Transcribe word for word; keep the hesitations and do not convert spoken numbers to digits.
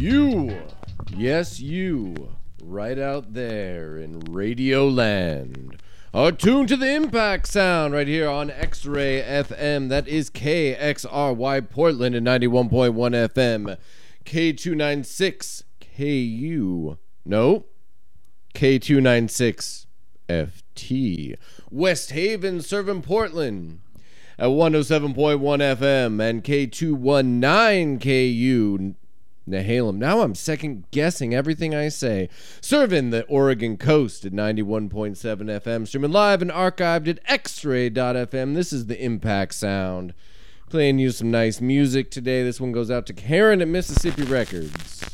You, yes you, right out there in Radio Land, are tuned to the Impact Sound right here on X-Ray F M. That is K X R Y Portland at ninety-one point one F M. K two ninety-six K U, no, K two ninety-six F T. West Haven serving Portland at one oh seven point one F M and K two nineteen K U Nehalem. Now I'm second guessing everything I say. Serving the Oregon coast at ninety-one point seven F M. Streaming live and archived at x ray dot f m. This is the Impact Sound. Playing you some nice music today. This one goes out to Karen at Mississippi Records.